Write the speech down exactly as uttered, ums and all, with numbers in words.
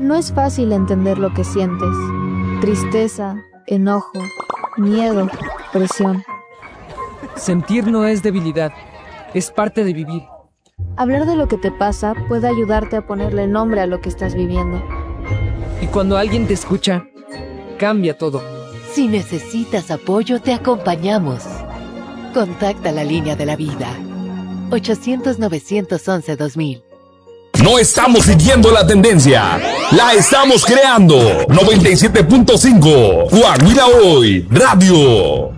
No es fácil entender lo que sientes. Tristeza, enojo, miedo, presión. Sentir no es debilidad, es parte de vivir. Hablar de lo que te pasa puede ayudarte a ponerle nombre a lo que estás viviendo. Y cuando alguien te escucha, cambia todo. Si necesitas apoyo, te acompañamos. Contacta la línea de la vida. ochocientos, novecientos once, dos mil. No estamos siguiendo la tendencia, la estamos creando. noventa y siete punto cinco, Coahuila Hoy, Radio.